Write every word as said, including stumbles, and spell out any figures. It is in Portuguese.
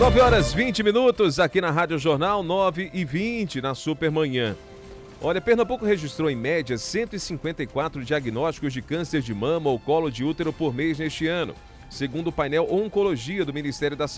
nove horas vinte minutos aqui na Rádio Jornal, nove e vinte na Supermanhã. Olha, Pernambuco registrou em média cento e cinquenta e quatro diagnósticos de câncer de mama ou colo de útero por mês neste ano, segundo o painel Oncologia do Ministério da Saúde.